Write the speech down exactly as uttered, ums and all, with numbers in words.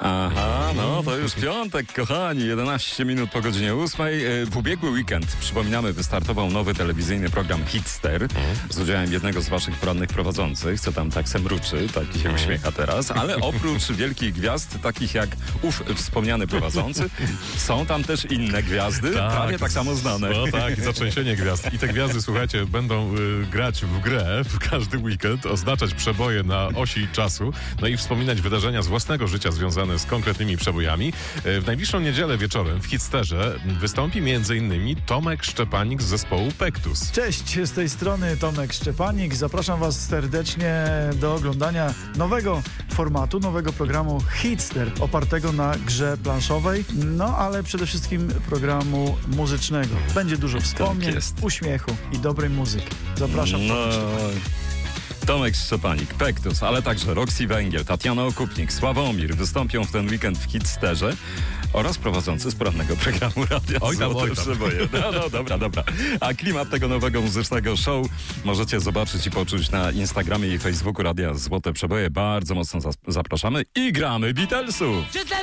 Aha, no to już piątek, kochani, jedenaście minut po godzinie ósmej. W ubiegły weekend, przypominamy, wystartował nowy telewizyjny program Hitster z udziałem jednego z waszych porannych prowadzących, co tam tak se mruczy, taki się uśmiecha teraz, ale oprócz wielkich gwiazd, takich jak ów wspomniany prowadzący, są tam też inne gwiazdy, tak, prawie tak samo znane. No tak, zatrzęsienie gwiazd. I te gwiazdy, słuchajcie, będą y, grać w grę w każdy weekend, oznaczać przeboje na osi czasu, no i wspominać wydarzenia z własnego życia związane z konkretnymi przebojami. W najbliższą niedzielę wieczorem w Hitsterze wystąpi między innymi Tomek Szczepanik z zespołu Pektus. Cześć, z tej strony Tomek Szczepanik. Zapraszam was serdecznie do oglądania nowego formatu, nowego programu Hitster, opartego na grze planszowej, no ale przede wszystkim programu muzycznego. Będzie dużo wspomnień, tak uśmiechu i dobrej muzyki. Zapraszam. No. Tomek Szczepanik, Pektus, ale także Roxy Węgiel, Tatiana Okupnik, Sławomir wystąpią w ten weekend w Hitsterze oraz prowadzący z porannego programu Radia Oj tam, oj tam. Przeboje. No, no, dobra, dobra. A klimat tego nowego muzycznego show możecie zobaczyć i poczuć na Instagramie i Facebooku Radia Złote Przeboje. Bardzo mocno zapraszamy i gramy Beatlesów.